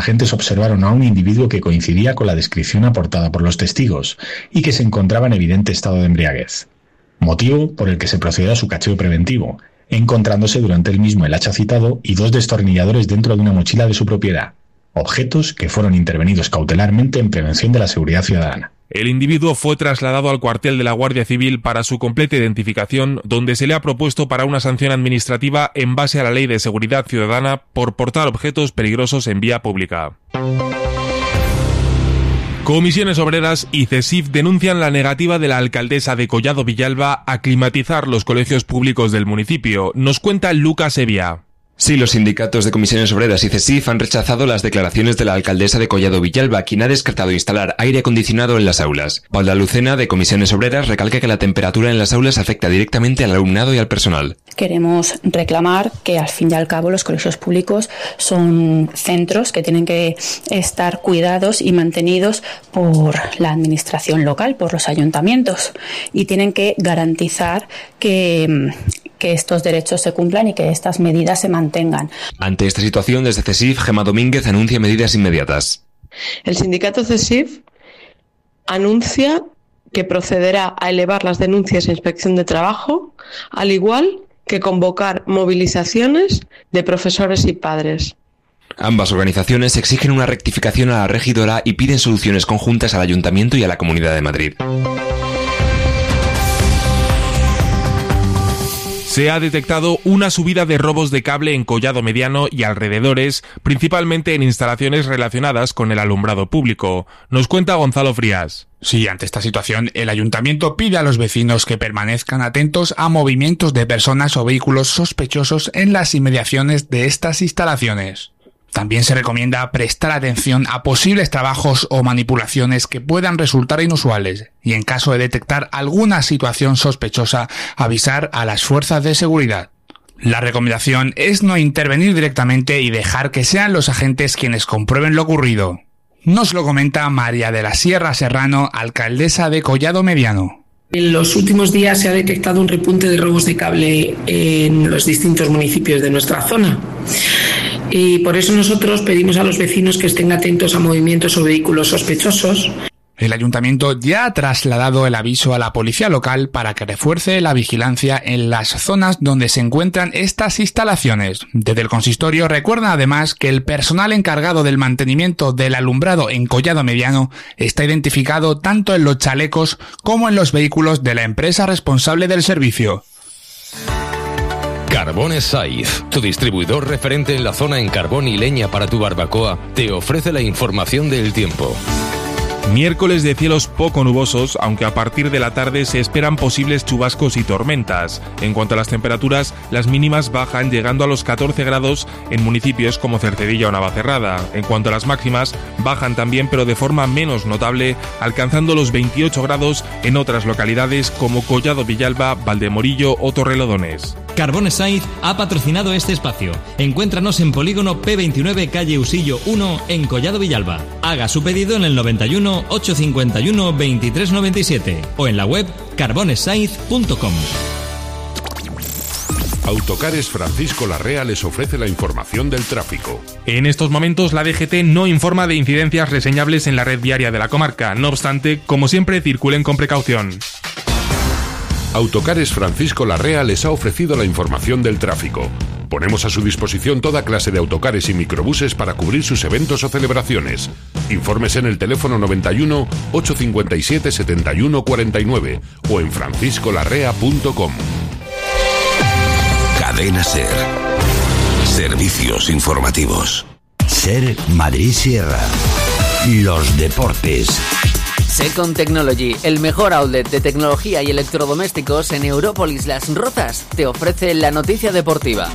agentes observaron a un individuo que coincidía con la descripción aportada por los testigos y que se encontraba en evidente estado de embriaguez. Motivo por el que se procedió a su cacheo preventivo, encontrándose durante el mismo el hacha citado y 2 destornilladores dentro de una mochila de su propiedad, objetos que fueron intervenidos cautelarmente en prevención de la seguridad ciudadana. El individuo fue trasladado al cuartel de la Guardia Civil para su completa identificación, donde se le ha propuesto para una sanción administrativa en base a la Ley de Seguridad Ciudadana por portar objetos peligrosos en vía pública. Comisiones Obreras y CESIF denuncian la negativa de la alcaldesa de Collado Villalba a climatizar los colegios públicos del municipio. Nos cuenta Lucas Evia. Sí, los sindicatos de Comisiones Obreras y CESIF han rechazado las declaraciones de la alcaldesa de Collado Villalba, quien ha descartado instalar aire acondicionado en las aulas. Paula Lucena, de Comisiones Obreras, recalca que la temperatura en las aulas afecta directamente al alumnado y al personal. Queremos reclamar que, al fin y al cabo, los colegios públicos son centros que tienen que estar cuidados y mantenidos por la administración local, por los ayuntamientos, y tienen que garantizar que estos derechos se cumplan y que estas medidas se mantengan. Ante esta situación, desde CESIF, Gemma Domínguez anuncia medidas inmediatas. El sindicato CESIF anuncia que procederá a elevar las denuncias a Inspección de Trabajo, al igual que convocar movilizaciones de profesores y padres. Ambas organizaciones exigen una rectificación a la regidora y piden soluciones conjuntas al Ayuntamiento y a la Comunidad de Madrid. Se ha detectado una subida de robos de cable en Collado Mediano y alrededores, principalmente en instalaciones relacionadas con el alumbrado público. Nos cuenta Gonzalo Frías. Sí, ante esta situación, el ayuntamiento pide a los vecinos que permanezcan atentos a movimientos de personas o vehículos sospechosos en las inmediaciones de estas instalaciones. También se recomienda prestar atención a posibles trabajos o manipulaciones que puedan resultar inusuales y, en caso de detectar alguna situación sospechosa, avisar a las fuerzas de seguridad. La recomendación es no intervenir directamente y dejar que sean los agentes quienes comprueben lo ocurrido. Nos lo comenta María de la Sierra Serrano, alcaldesa de Collado Mediano. En los últimos días se ha detectado un repunte de robos de cable en los distintos municipios de nuestra zona. Y por eso nosotros pedimos a los vecinos que estén atentos a movimientos o vehículos sospechosos. El ayuntamiento ya ha trasladado el aviso a la policía local para que refuerce la vigilancia en las zonas donde se encuentran estas instalaciones. Desde el consistorio recuerdan además que el personal encargado del mantenimiento del alumbrado en Collado Mediano está identificado tanto en los chalecos como en los vehículos de la empresa responsable del servicio. Carbones Saiz, tu distribuidor referente en la zona en carbón y leña para tu barbacoa, te ofrece la información del tiempo. Miércoles de cielos poco nubosos, aunque a partir de la tarde se esperan posibles chubascos y tormentas. En cuanto a las temperaturas, las mínimas bajan llegando a los 14 grados en municipios como Cercedilla o Navacerrada. En cuanto a las máximas, bajan también, pero de forma menos notable, alcanzando los 28 grados en otras localidades como Collado Villalba, Valdemorillo o Torrelodones. Carbones Saiz ha patrocinado este espacio. Encuéntranos en Polígono P29, calle Usillo 1, en Collado Villalba. Haga su pedido en el 91 851 2397 o en la web carbonessaiz.com. Autocares Francisco Larrea les ofrece la información del tráfico. En estos momentos la DGT no informa de incidencias reseñables en la red viaria de la comarca. No obstante, como siempre, circulen con precaución. Autocares Francisco Larrea les ha ofrecido la información del tráfico. Ponemos a su disposición toda clase de autocares y microbuses para cubrir sus eventos o celebraciones. Infórmese en el teléfono 91 857 71 49 o en franciscolarrea.com. Cadena SER. Servicios informativos. SER Madrid Sierra. Los deportes. Second Technology, el mejor outlet de tecnología y electrodomésticos en Európolis Las Rozas, te ofrece la noticia deportiva.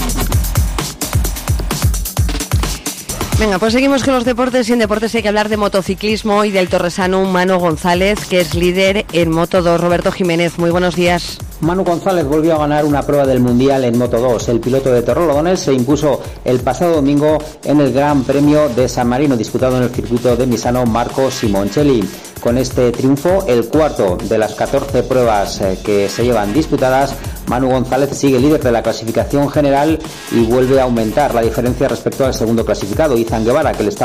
Venga, pues seguimos con los deportes y en deportes hay que hablar de motociclismo y del torresano Manu González, que es líder en Moto2. Roberto Jiménez, muy buenos días. Manu González volvió a ganar una prueba del Mundial en Moto2. El piloto de Torrelodones se impuso el pasado domingo en el Gran Premio de San Marino, disputado en el circuito de Misano Marco Simoncelli. Con este triunfo, el cuarto de las 14 pruebas que se llevan disputadas, Manu González sigue líder de la clasificación general y vuelve a aumentar la diferencia respecto al segundo clasificado, Izan Guevara, que le está